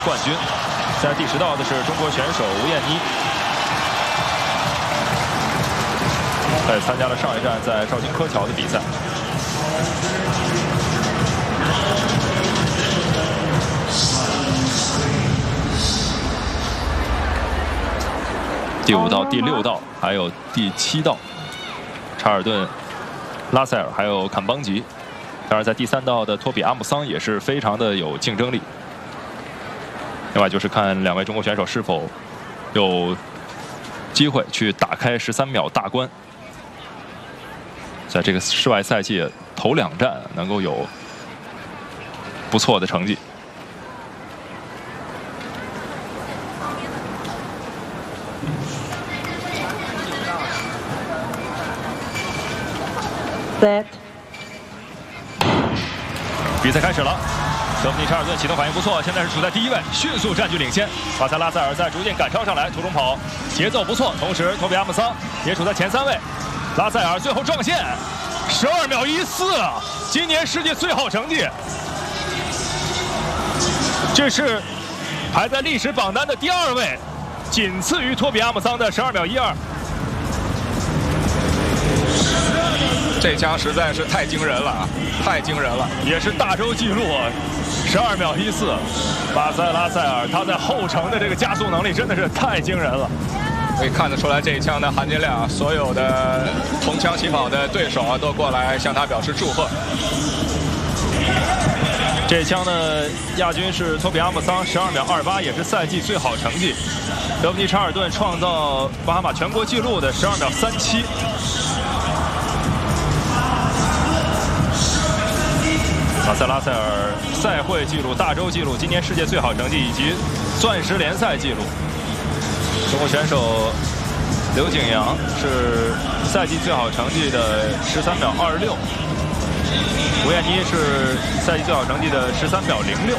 冠军。在第10道的是中国选手吴艳妮，他也参加了上一站在绍兴柯桥的比赛。第5道、第6道，还有第7道，查尔顿、拉塞尔还有坎邦吉。当然，在第3道的托比阿姆桑也是非常的有竞争力。另外就是看2位中国选手是否有机会去打开13秒大关，在这个室外赛季头2站能够有不错的成绩。比赛开始了，德芙妮·查尔顿启动反应不错，现在是处在第1位，迅速占据领先。巴塞拉塞尔在逐渐赶超上来，途中跑节奏不错，同时托比阿姆桑也处在前3位。拉塞尔最后撞线，12秒14啊！今年世界最好成绩，这是排在历史榜单的第2位，仅次于托比阿姆桑的12秒12。 这枪实在是太惊人了啊！太惊人了， 也是大洲纪录，12秒14。巴塞拉塞尔他在后程的这个加速能力真的是太惊人了， 可以看得出来这一枪的含金量，所有的同枪起跑的对手啊都过来向他表示祝贺。 这枪的亚军是托比阿姆桑，12秒28，也是赛季最好成绩。德芙妮·查尔顿创造巴哈马全国纪录的12秒37。巴塞拉塞尔赛会纪录、大洲纪录、今年世界最好成绩以及钻石联赛纪录。中国选手刘景阳是赛季最好成绩的13秒26，吴艳妮是赛季最好成绩的13秒06。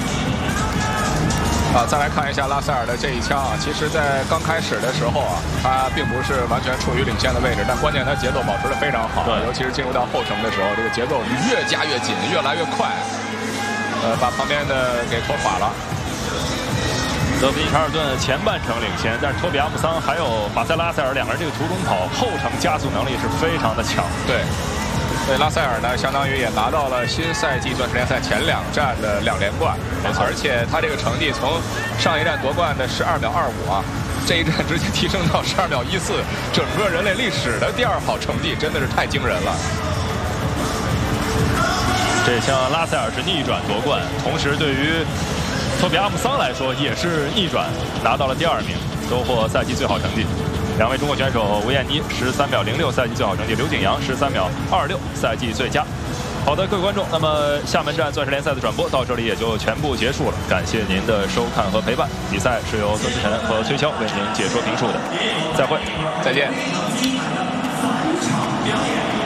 再来看一下拉塞尔的这一枪啊，其实在刚开始的时候啊，他并不是完全处于领先的位置，但关键他节奏保持得非常好，尤其是进入到后程的时候，这个节奏越加越紧，越来越快，把旁边的给拖垮了。 德芙妮·查尔顿前半程领先，但是托比阿姆桑还有巴塞拉塞尔2个人这个途中跑后程加速能力是非常的强。 对。所以拉塞尔呢，相当于也拿到了新赛季钻石联赛前2站的2连冠，而且他这个成绩从上一站夺冠的12秒25啊，这一站直接提升到12秒14，整个人类历史的第2好成绩，真的是太惊人了。 这枪拉塞尔是逆转夺冠，同时对于托比阿姆桑来说也是逆转，拿到了第2名，收获赛季最好成绩。2位中国选手吴艳妮13秒06赛季最好成绩，刘景阳13秒26赛季最佳。好的，各位观众，那么厦门站钻石联赛的转播到这里也就全部结束了，感谢您的收看和陪伴。比赛是由孙思辰和崔潇为您解说评述的，再会， 再见。